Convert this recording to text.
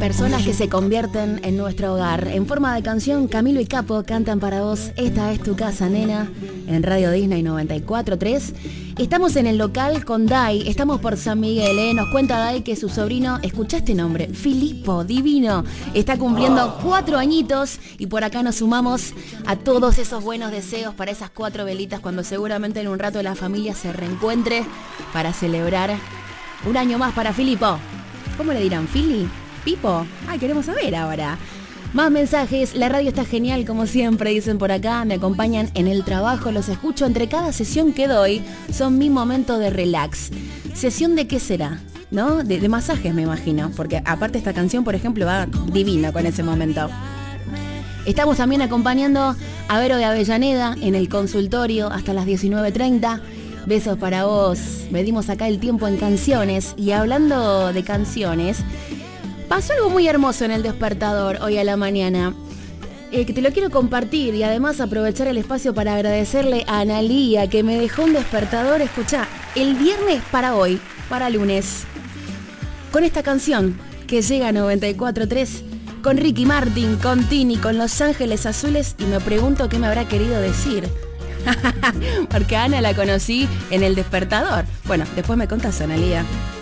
Personas que se convierten en nuestro hogar. En forma de canción, Camilo y Capo cantan para vos Esta es tu casa, nena, en Radio Disney 94.3. Estamos en el local con Dai, estamos por San Miguel, ¿eh? Nos cuenta Dai que su sobrino, escuchá este nombre, Filipo, divino, está cumpliendo 4 añitos y por acá nos sumamos a todos esos buenos deseos para esas 4 velitas cuando seguramente en un rato la familia se reencuentre para celebrar un año más para Filipo. ¿Cómo le dirán? ¿Fili? ¿Pipo? Ay, queremos saber ahora. Más mensajes, la radio está genial como siempre, dicen por acá, me acompañan en el trabajo, los escucho entre cada sesión que doy, son mi momento de relax. ¿Sesión de qué será? ¿No? De masajes me imagino, porque aparte esta canción, por ejemplo, va divina con ese momento. Estamos también acompañando a Vero de Avellaneda en el consultorio hasta las 19:30. Besos para vos, medimos acá el tiempo en canciones y hablando de canciones, pasó algo muy hermoso en el despertador hoy a la mañana, que te lo quiero compartir y además aprovechar el espacio para agradecerle a Analía que me dejó un despertador, escuchá, el viernes para hoy, para lunes, con esta canción que llega a 94.3, con Ricky Martin, con Tini, con Los Ángeles Azules y me pregunto qué me habrá querido decir. Porque a Ana la conocí en el despertador. Bueno, después me contás, Analía.